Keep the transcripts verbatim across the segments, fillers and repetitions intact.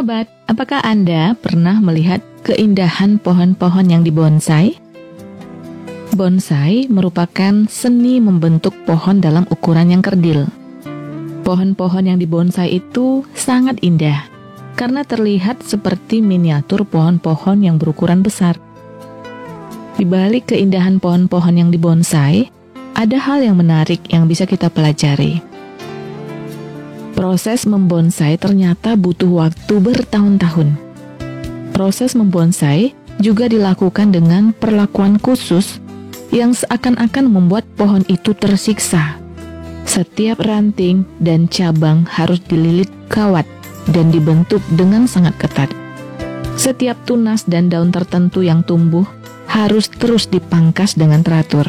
Sahabat, apakah Anda pernah melihat keindahan pohon-pohon yang dibonsai? Bonsai merupakan seni membentuk pohon dalam ukuran yang kerdil. Pohon-pohon yang dibonsai itu sangat indah karena terlihat seperti miniatur pohon-pohon yang berukuran besar. Di balik keindahan pohon-pohon yang dibonsai, ada hal yang menarik yang bisa kita pelajari. Proses membonsai ternyata butuh waktu bertahun-tahun. Proses membonsai juga dilakukan dengan perlakuan khusus yang seakan-akan membuat pohon itu tersiksa. Setiap ranting dan cabang harus dililit kawat dan dibentuk dengan sangat ketat. Setiap tunas dan daun tertentu yang tumbuh harus terus dipangkas dengan teratur.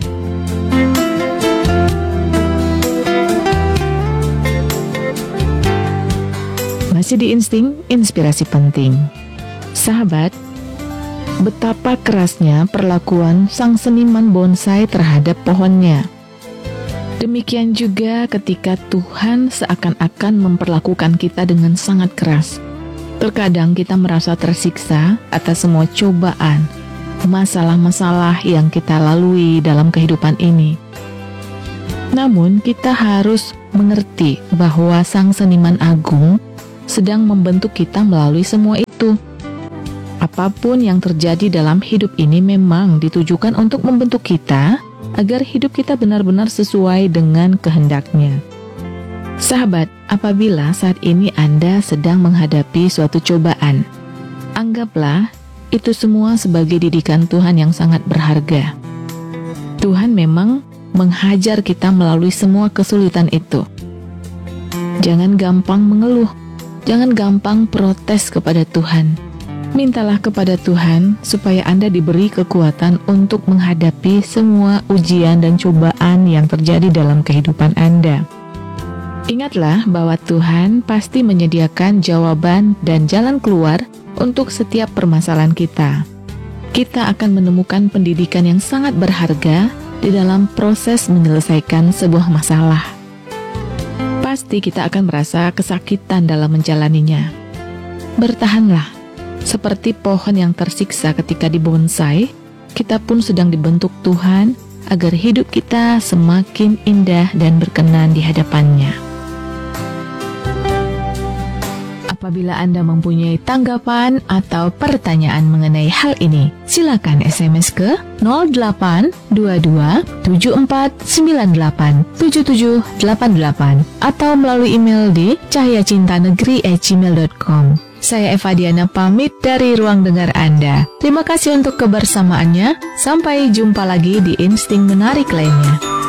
Masih di Insting, inspirasi penting. Sahabat, betapa kerasnya perlakuan sang seniman bonsai terhadap pohonnya. Demikian juga ketika Tuhan seakan-akan memperlakukan kita dengan sangat keras. Terkadang kita merasa tersiksa atas semua cobaan, masalah-masalah yang kita lalui dalam kehidupan ini. Namun kita harus mengerti bahwa sang seniman agung sedang membentuk kita melalui semua itu. Apapun yang terjadi dalam hidup ini memang ditujukan untuk membentuk kita agar hidup kita benar-benar sesuai dengan kehendaknya. Sahabat, apabila saat ini Anda sedang menghadapi suatu cobaan, anggaplah itu semua sebagai didikan Tuhan yang sangat berharga. Tuhan memang menghajar kita melalui semua kesulitan itu. Jangan gampang mengeluh, jangan gampang protes kepada Tuhan. Mintalah kepada Tuhan supaya Anda diberi kekuatan untuk menghadapi semua ujian dan cobaan yang terjadi dalam kehidupan Anda. Ingatlah bahwa Tuhan pasti menyediakan jawaban dan jalan keluar untuk setiap permasalahan kita. Kita akan menemukan pendidikan yang sangat berharga di dalam proses menyelesaikan sebuah masalah. Pasti kita akan merasa kesakitan dalam menjalaninya. Bertahanlah. Seperti pohon yang tersiksa ketika dibonsai, kita pun sedang dibentuk Tuhan agar hidup kita semakin indah dan berkenan di hadapan-Nya. Apabila Anda mempunyai tanggapan atau pertanyaan mengenai hal ini, silakan S M S ke nol delapan dua dua tujuh empat sembilan delapan tujuh tujuh delapan delapan atau melalui email di cahaya cinta negeri at gmail dot com. Saya Eva Diana pamit dari ruang dengar Anda. Terima kasih untuk kebersamaannya. Sampai jumpa lagi di Insting Menarik lainnya.